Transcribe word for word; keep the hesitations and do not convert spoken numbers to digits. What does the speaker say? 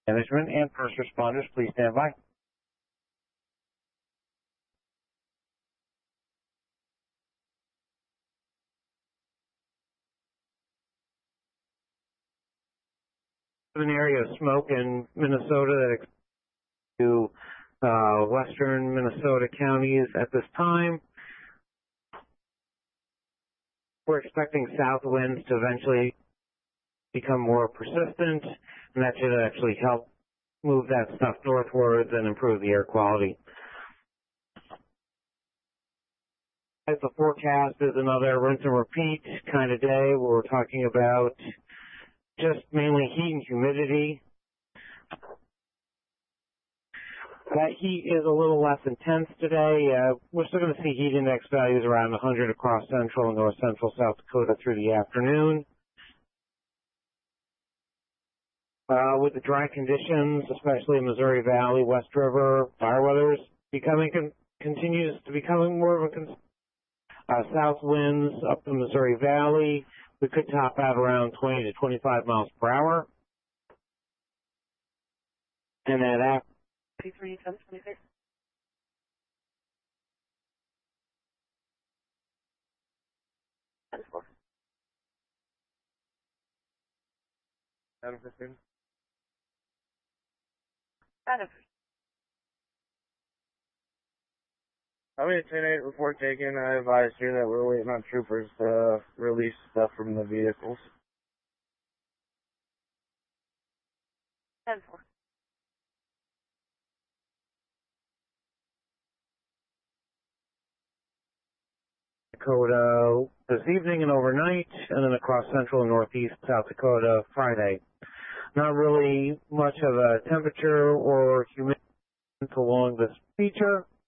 Management and first responders, please stand by. An area of smoke in Minnesota that extends to uh, western Minnesota counties at this time. We're expecting south winds to eventually become more persistent, and that should actually help move that stuff northwards and improve the air quality. As the forecast is another rinse and repeat kind of day where we're talking about just mainly heat and humidity. That heat is a little less intense today. Uh, we're still going to see heat index values around one hundred across central and north central South Dakota through the afternoon. Uh, with the dry conditions, especially in Missouri Valley, West River, fire weather is becoming, con continues to becoming more of a concern. Uh, south winds up the Missouri Valley, we could top out around twenty to twenty-five miles per hour. And then after twenty-three, ten, twenty-six. ten four. ten fifteen. ten fifteen. I mean, ten eight report taken. I advised you that we're waiting on troopers to release stuff from the vehicles. ten four. Dakota this evening and overnight, and then across central and northeast South Dakota Friday. Not really much of a temperature or humidity along this feature.